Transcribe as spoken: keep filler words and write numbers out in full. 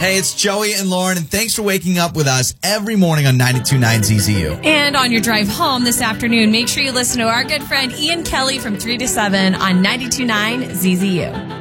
Hey, it's Joey and Lauren, and thanks for waking up with us every morning on ninety-two point nine Z Z U. And on your drive home this afternoon, make sure you listen to our good friend Ian Kelly from three to seven on ninety-two point nine Z Z U.